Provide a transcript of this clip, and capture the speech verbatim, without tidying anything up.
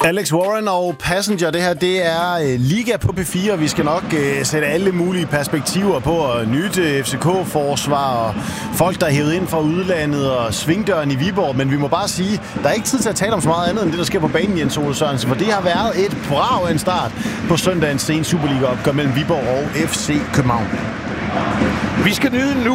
Alex Warren og Passenger, det her, det er uh, Liga på P fire. Vi skal nok uh, sætte alle mulige perspektiver på og nyt uh, F C K-forsvar og folk, der er hævet ind fra udlandet og svingdøren i Viborg. Men vi må bare sige, der er ikke tid til at tale om så meget andet end det, der sker på banen, Jens Ole Sørensen. For det har været et brag af en start på søndagens sene Superliga-opgør mellem Viborg og F C København. Vi skal nyde nu